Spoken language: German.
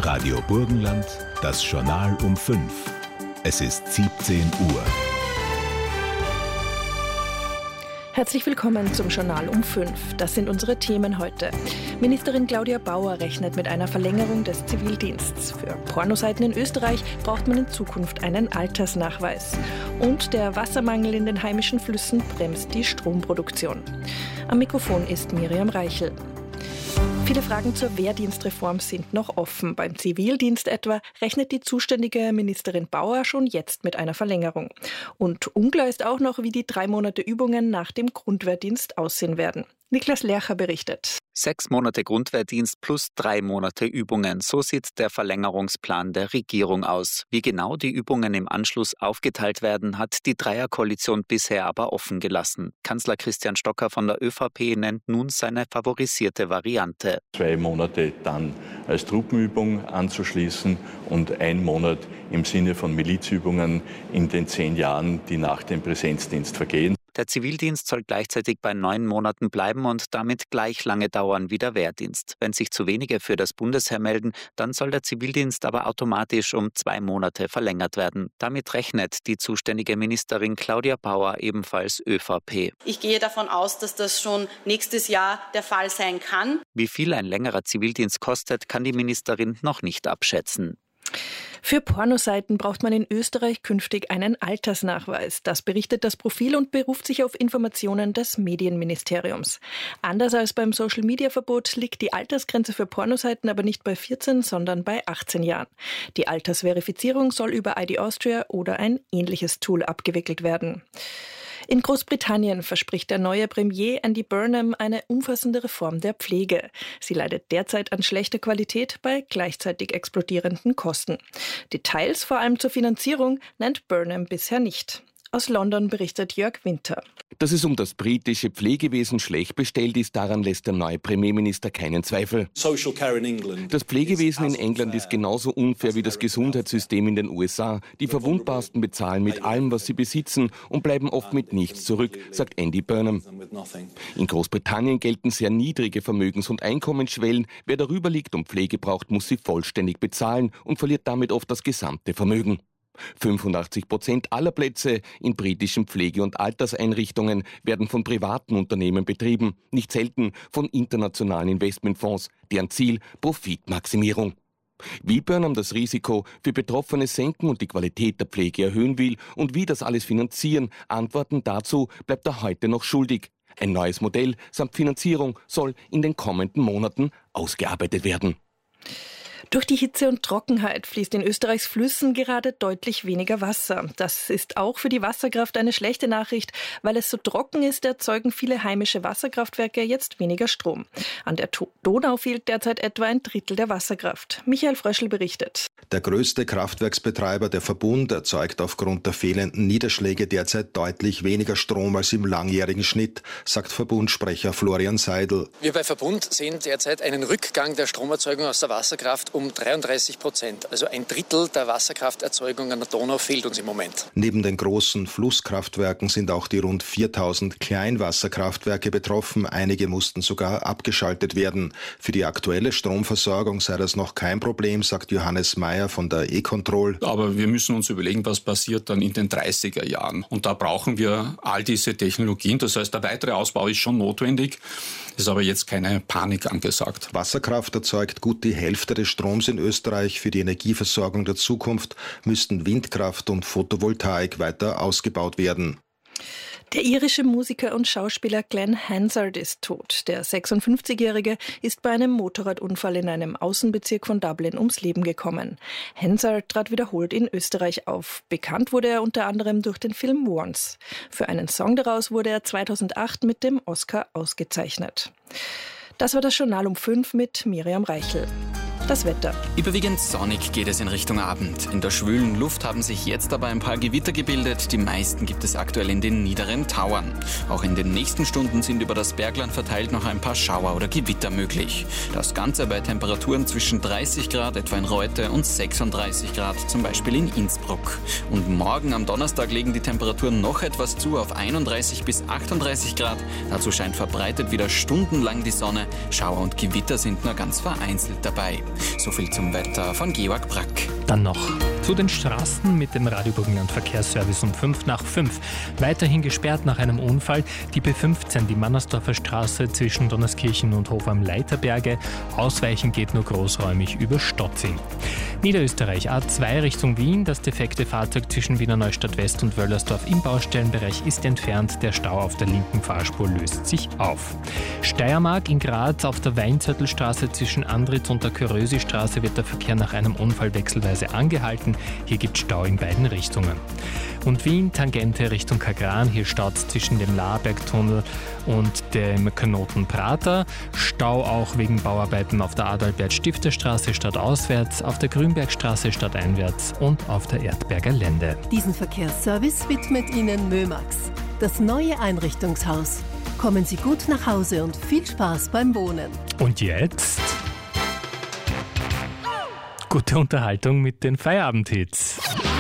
Radio Burgenland, das Journal um 5. Es ist 17 Uhr. Herzlich willkommen zum Journal um 5. Das sind unsere Themen heute. Ministerin Claudia Bauer rechnet mit einer Verlängerung des Zivildienstes. Für Pornoseiten in Österreich braucht man in Zukunft einen Altersnachweis. Und der Wassermangel in den heimischen Flüssen bremst die Stromproduktion. Am Mikrofon ist Miriam Reichel. Viele Fragen zur Wehrdienstreform sind noch offen. Beim Zivildienst etwa rechnet die zuständige Ministerin Bauer schon jetzt mit einer Verlängerung. Und unklar ist auch noch, wie die 3 Monate Übungen nach dem Grundwehrdienst aussehen werden. Niklas Lercher berichtet. 6 Monate Grundwehrdienst plus 3 Monate Übungen. So sieht der Verlängerungsplan der Regierung aus. Wie genau die Übungen im Anschluss aufgeteilt werden, hat die Dreierkoalition bisher aber offen gelassen. Kanzler Christian Stocker von der ÖVP nennt nun seine favorisierte Variante. 2 Monate dann als Truppenübung anzuschließen und 1 Monat im Sinne von Milizübungen in den 10 Jahren, die nach dem Präsenzdienst vergehen. Der Zivildienst soll gleichzeitig bei 9 Monaten bleiben und damit gleich lange dauern wie der Wehrdienst. Wenn sich zu wenige für das Bundesheer melden, dann soll der Zivildienst aber automatisch um 2 Monate verlängert werden. Damit rechnet die zuständige Ministerin Claudia Bauer, ebenfalls ÖVP. Ich gehe davon aus, dass das schon nächstes Jahr der Fall sein kann. Wie viel ein längerer Zivildienst kostet, kann die Ministerin noch nicht abschätzen. Für Pornoseiten braucht man in Österreich künftig einen Altersnachweis. Das berichtet das Profil und beruft sich auf Informationen des Medienministeriums. Anders als beim Social-Media-Verbot liegt die Altersgrenze für Pornoseiten aber nicht bei 14, sondern bei 18 Jahren. Die Altersverifizierung soll über ID Austria oder ein ähnliches Tool abgewickelt werden. In Großbritannien verspricht der neue Premier Andy Burnham eine umfassende Reform der Pflege. Sie leidet derzeit an schlechter Qualität bei gleichzeitig explodierenden Kosten. Details, vor allem zur Finanzierung, nennt Burnham bisher nicht. Aus London berichtet Jörg Winter. Dass es um das britische Pflegewesen schlecht bestellt ist, daran lässt der neue Premierminister keinen Zweifel. Das Pflegewesen in England ist genauso unfair wie das Gesundheitssystem in den USA. Die Verwundbarsten bezahlen mit allem, was sie besitzen und bleiben oft mit nichts zurück, sagt Andy Burnham. In Großbritannien gelten sehr niedrige Vermögens- und Einkommensschwellen. Wer darüber liegt und Pflege braucht, muss sie vollständig bezahlen und verliert damit oft das gesamte Vermögen. 85% aller Plätze in britischen Pflege- und Alterseinrichtungen werden von privaten Unternehmen betrieben, nicht selten von internationalen Investmentfonds, deren Ziel Profitmaximierung. Wie Burnham das Risiko für Betroffene senken und die Qualität der Pflege erhöhen will und wie das alles finanzieren, Antworten dazu bleibt er heute noch schuldig. Ein neues Modell samt Finanzierung soll in den kommenden Monaten ausgearbeitet werden. Durch die Hitze und Trockenheit fließt in Österreichs Flüssen gerade deutlich weniger Wasser. Das ist auch für die Wasserkraft eine schlechte Nachricht. Weil es so trocken ist, erzeugen viele heimische Wasserkraftwerke jetzt weniger Strom. An der Donau fehlt derzeit etwa 1/3 der Wasserkraft. Michael Fröschl berichtet. Der größte Kraftwerksbetreiber, der Verbund, erzeugt aufgrund der fehlenden Niederschläge derzeit deutlich weniger Strom als im langjährigen Schnitt, sagt Verbundsprecher Florian Seidel. Wir bei Verbund sehen derzeit einen Rückgang der Stromerzeugung aus der Wasserkraft um 33%. Also 1/3 der Wasserkrafterzeugung an der Donau fehlt uns im Moment. Neben den großen Flusskraftwerken sind auch die rund 4000 Kleinwasserkraftwerke betroffen. Einige mussten sogar abgeschaltet werden. Für die aktuelle Stromversorgung sei das noch kein Problem, sagt Johannes Mayer von der E-Control. Aber wir müssen uns überlegen, was passiert dann in den 30er Jahren. Und da brauchen wir all diese Technologien. Das heißt, der weitere Ausbau ist schon notwendig. Ist aber jetzt keine Panik angesagt. Wasserkraft erzeugt gut die Hälfte des Stroms in Österreich. Für die Energieversorgung der Zukunft müssten Windkraft und Photovoltaik weiter ausgebaut werden. Der irische Musiker und Schauspieler Glenn Hansard ist tot. Der 56-Jährige ist bei einem Motorradunfall in einem Außenbezirk von Dublin ums Leben gekommen. Hansard trat wiederholt in Österreich auf. Bekannt wurde er unter anderem durch den Film Once. Für einen Song daraus wurde er 2008 mit dem Oscar ausgezeichnet. Das war das Journal um 5 mit Miriam Reichel. Das Wetter. Überwiegend sonnig geht es in Richtung Abend. In der schwülen Luft haben sich jetzt aber ein paar Gewitter gebildet. Die meisten gibt es aktuell in den niederen Tauern. Auch in den nächsten Stunden sind über das Bergland verteilt noch ein paar Schauer oder Gewitter möglich. Das Ganze bei Temperaturen zwischen 30 Grad etwa in Reute und 36 Grad zum Beispiel in Innsbruck. Und morgen am Donnerstag legen die Temperaturen noch etwas zu auf 31 bis 38 Grad. Dazu scheint verbreitet wieder stundenlang die Sonne. Schauer und Gewitter sind nur ganz vereinzelt dabei. So viel zum Wetter von Georg Brack. Dann noch zu den Straßen mit dem Radio Burgenland Verkehrsservice um 5:05. Weiterhin gesperrt nach einem Unfall. Die B15, die Mannersdorfer Straße zwischen Donnerskirchen und Hof am Leiterberge. Ausweichen geht nur großräumig über Stotzing. Niederösterreich A2 Richtung Wien. Das defekte Fahrzeug zwischen Wiener Neustadt West und Wöllersdorf im Baustellenbereich ist entfernt. Der Stau auf der linken Fahrspur löst sich auf. Steiermark in Graz auf der Weinzörtelstraße zwischen Andritz und der Körösi-Straße wird der Verkehr nach einem Unfall wechselweise angehalten. Hier gibt es Stau in beiden Richtungen. Und Wien, Tangente Richtung Kagran. Hier staut es zwischen dem Laarbergtunnel und dem Knoten-Prater. Stau auch wegen Bauarbeiten auf der Adalbert-Stifter-Straße stadtauswärts, auf der Grünbergstraße stadteinwärts und auf der Erdberger Lände. Diesen Verkehrsservice widmet Ihnen Mömax, das neue Einrichtungshaus. Kommen Sie gut nach Hause und viel Spaß beim Wohnen. Und jetzt gute Unterhaltung mit den Feierabendhits.